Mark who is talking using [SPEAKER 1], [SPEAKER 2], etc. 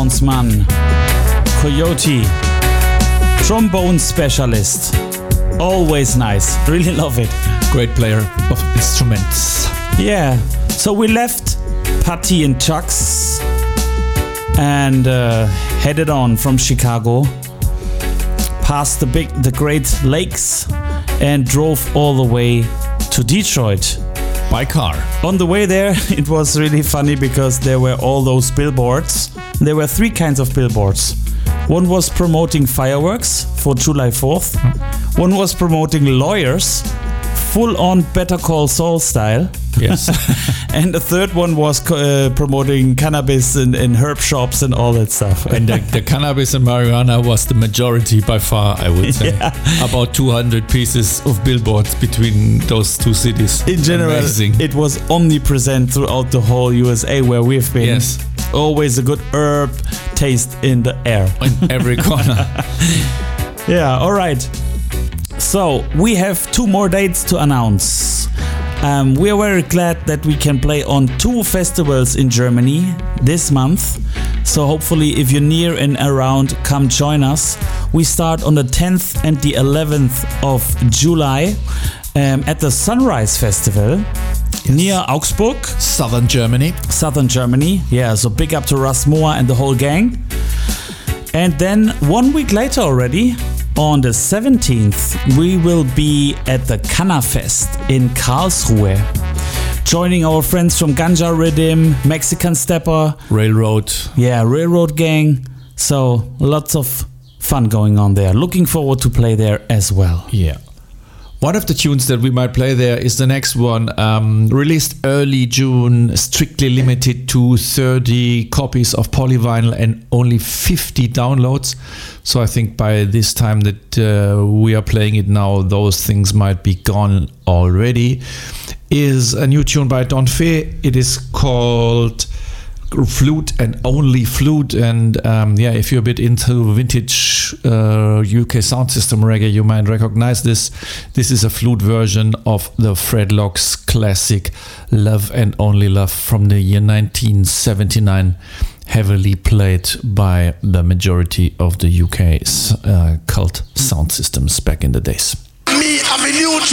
[SPEAKER 1] Trombonsmann, Coyote, trombone specialist. Always nice, really love it.
[SPEAKER 2] Great player of instruments.
[SPEAKER 1] Yeah, so we left Patti and Chuck's and headed on from Chicago, past the Great Lakes, and drove all the way to Detroit.
[SPEAKER 2] By car.
[SPEAKER 1] On the way there, it was really funny because there were all those billboards. There were 3 kinds of billboards. One was promoting fireworks for July 4th. One was promoting lawyers, full-on Better Call Saul style.
[SPEAKER 2] Yes.
[SPEAKER 1] And the third one was promoting cannabis in herb shops and all that stuff.
[SPEAKER 2] And the cannabis and marijuana was the majority by far, I would say.
[SPEAKER 1] Yeah.
[SPEAKER 2] About 200 pieces of billboards between those 2 cities.
[SPEAKER 1] In general,
[SPEAKER 2] Amazing.
[SPEAKER 1] it was omnipresent throughout the whole USA where we've been.
[SPEAKER 2] Yes.
[SPEAKER 1] Always a good herb taste in the air.
[SPEAKER 2] In every corner.
[SPEAKER 1] Yeah, all right. So we have 2 more dates to announce. We are very glad that we can play on 2 festivals in Germany this month. So hopefully if you're near and around, come join us. We start on the 10th and the 11th of July at the Sunrise Festival near Augsburg.
[SPEAKER 2] Southern Germany.
[SPEAKER 1] Yeah, so big up to Russ Moore and the whole gang. And then 1 week later already, on the 17th, we will be at the Canna-Fest in Karlsruhe, joining our friends from Ganja Rhythm, Mexican Stepper,
[SPEAKER 2] Railroad.
[SPEAKER 1] Yeah, Railroad Gang. So lots of fun going on there. Looking forward to play there as well.
[SPEAKER 2] Yeah. One of the tunes that we might play there is the next one, released early June, strictly limited to 30 copies of polyvinyl and only 50 downloads. So I think by this time that we are playing it now, those things might be gone already. Is a new tune by Don Fe. It is called Flute and Only Flute, and if you're a bit into vintage UK sound system reggae, you might recognize this. This is a flute version of the Fredlocks classic Love and Only Love from the year 1979, heavily played by the majority of the UK's cult sound systems back in the days.
[SPEAKER 3] Me, I'm a new